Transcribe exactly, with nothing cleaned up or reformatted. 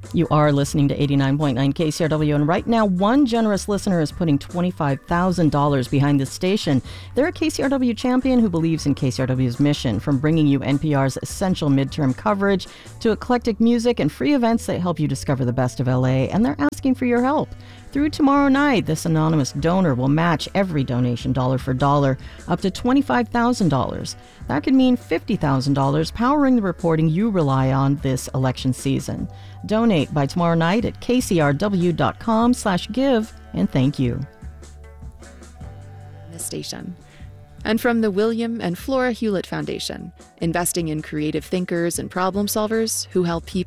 You are listening to eighty-nine point nine K C R W, and right now, one generous listener is putting twenty-five thousand dollars behind this station. They're a K C R W champion who believes in K C R W's mission, from bringing you N P R's essential midterm coverage to eclectic music and free events that help you discover the best of L A, and they're asking for your help. Through tomorrow night, this anonymous donor will match every donation dollar for dollar up to twenty-five thousand dollars. That could mean fifty thousand dollars powering the reporting you rely on this election season. Donate by tomorrow night at kcrw.com slash give, and thank you. This station. And from the William and Flora Hewlett Foundation, investing in creative thinkers and problem solvers who help people